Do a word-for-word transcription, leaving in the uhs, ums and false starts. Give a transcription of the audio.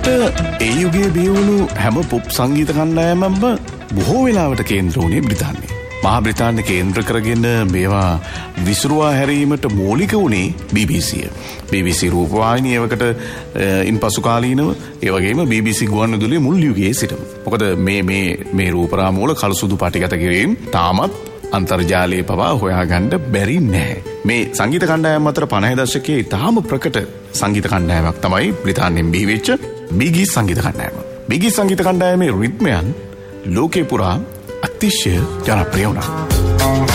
එතකොට ඒ යුගයේ බිහිවුණු හැම පොප් සංගීත කණ්ඩායමක්ම බොහෝ වෙලාවට කේන්ද්‍ර වුණේ බ්‍රිතාන්‍යයේ. මහා බ්‍රිතාන්‍ය කේන්ද්‍ර කරගෙන මේවා විසිරුවා හැරීමට මූලික වුණේ බී බී සී. බී බී සී රූපවාහිනිය ඒවකට ඉන්පසු කාලීනව ඒ වගේම බී බී සී ගුවන්විදුලියේ මුල් යුගයේ සිටම. මොකද මේ මේ මේ රූපරාම වල කළසුදු පටිගත කිරීම තාමත් අන්තර්ජාලයේ පවා හොයාගන්න බැරි නැහැ. මේ සංගීත කණ්ඩායම් අතර පනහේ දශකයේ තාම ප්‍රකට සංගීත කණ්ඩායමක් තමයි බ්‍රිතාන්‍යයෙන් බිහිවෙච්ච බීගීස් සංගීත කණ්ඩායම. බීගීස් සංගීත කණ්ඩායමේ රිද්මයන් ලෝකේ පුරා අතිශය ජනප්‍රිය වුණා.